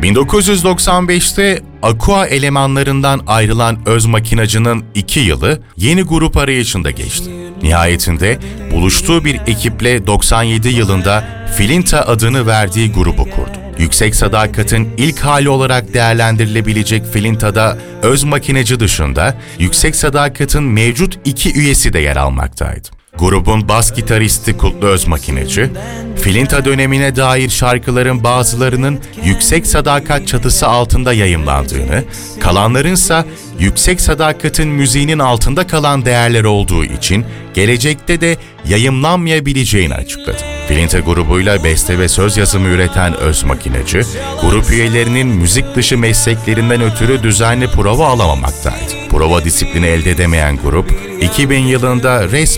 1995'te Aqua elemanlarından ayrılan Öz Makinacı'nın 2 yılı yeni grup arayışında geçti. Nihayetinde buluştuğu bir ekiple 97 yılında Filinta adını verdiği grubu kurdu. Yüksek Sadakat'in ilk hali olarak değerlendirilebilecek Filinta'da Öz Makinacı dışında Yüksek Sadakat'in mevcut 2 üyesi de yer almaktaydı. Grubun bas gitaristi Kutlu Öz Makinacı, Filinta dönemine dair şarkıların bazılarının Yüksek Sadakat çatısı altında yayımlandığını, kalanlarınsa Yüksek Sadakat'in müziğinin altında kalan değerler olduğu için gelecekte de yayımlanmayabileceğini açıkladı. Filinta grubuyla beste ve söz yazımı üreten Öz Makinacı, grup üyelerinin müzik dışı mesleklerinden ötürü düzenli prova alamamaktaydı. Prova disiplini elde edemeyen grup, 2000 yılında resmen